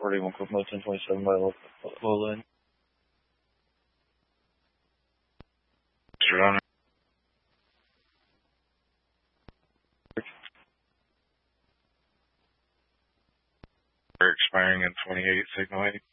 41 Cook 1027 by low line. Your Honor. Expiring in 28 signal 8.